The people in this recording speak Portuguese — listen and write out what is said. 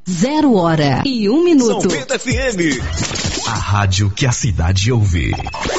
0h01 São Bento FM. A rádio que a cidade ouve.